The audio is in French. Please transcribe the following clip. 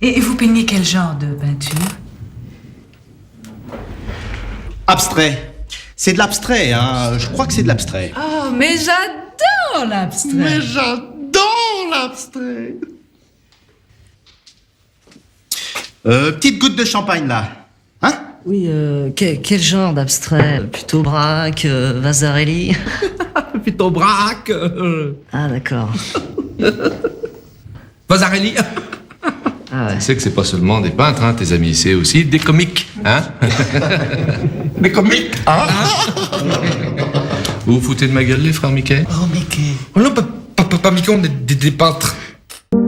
Et vous peignez quel genre de peinture? Abstrait. C'est de l'abstrait, hein. Je crois que c'est de l'abstrait. Oh, mais j'adore l'abstrait. Mais j'adore l'abstrait. Petite goutte de champagne, là. Hein? Oui, quel genre d'abstrait? Plutôt Braque, Vasarely? Plutôt Braque. Ah, d'accord. Vasarely. Ah ouais. Tu sais que c'est pas seulement des peintres, hein, tes amis, c'est aussi des comiques, hein? Des comiques, hein? Vous vous foutez de ma gueule, les frères Mickey? Oh, Mickey. Oh non, pas Mickey, on est des peintres.